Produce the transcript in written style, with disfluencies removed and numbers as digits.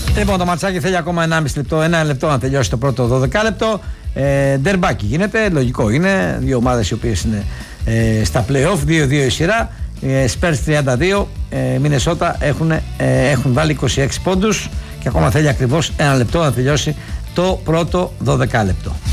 Λοιπόν, το ματσάκι θέλει ακόμα 1,5 λεπτό, 1 λεπτό να τελειώσει το πρώτο 12 λεπτό. Ντερμπάκι γίνεται, λογικό είναι. Δύο ομάδες οι οποίες είναι στα play-off, 2-2 η σειρά. Spurs 32, Μινεσότα έχουν βάλει 26 πόντους και ακόμα θέλει ακριβώς 1 λεπτό να τελειώσει το πρώτο 12 λεπτό.